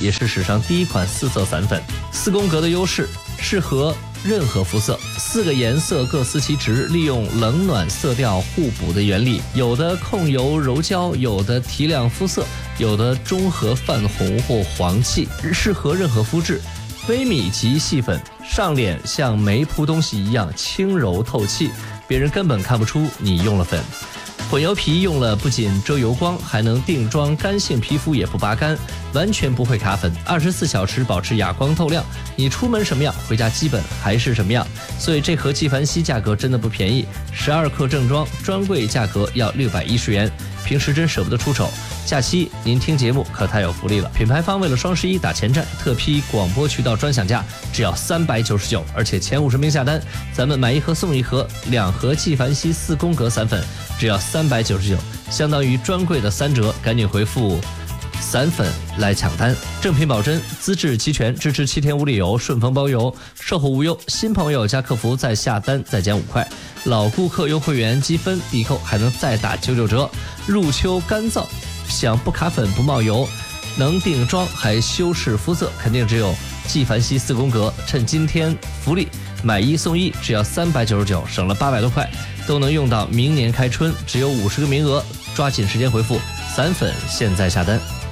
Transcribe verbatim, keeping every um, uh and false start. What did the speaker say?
也是史上第一款四色散粉。四宫格的优势，适合任何肤色，四个颜色各司其职，利用冷暖色调互补的原理，有的控油柔焦，有的提亮肤色，有的中和泛红或黄气，适合任何肤质。微米级细粉，上脸像没铺东西一样轻柔透气，别人根本看不出你用了粉。混油皮用了不仅遮油光，还能定妆，干性皮肤也不拔干，完全不会卡粉，二十四小时保持哑光透亮。你出门什么样，回家基本还是什么样。所以这盒纪梵希价格真的不便宜，十二克正装专柜价格要六百一十元，平时真舍不得出手。假期您听节目可太有福利了，品牌方为了双十一打前站，特批广播渠道专享价只要三百九十九，而且前五十名下单，咱们买一盒送一盒，两盒纪梵希四宫格散粉只要三百九十九，相当于专柜的三折，赶紧回复散粉来抢单。正品保真，资质齐全，支持七天无理由，顺丰包邮，售后无忧。新朋友加客服再下单再减五块，老顾客优惠员积分抵扣还能再打九九折。入秋干燥，想不卡粉不冒油，能定妆还修饰肤色，肯定只有纪梵希四宫格。趁今天福利，买一送一，只要三百九十九，省了八百多块，都能用到明年开春，只有五十个名额，抓紧时间回复散粉，现在下单。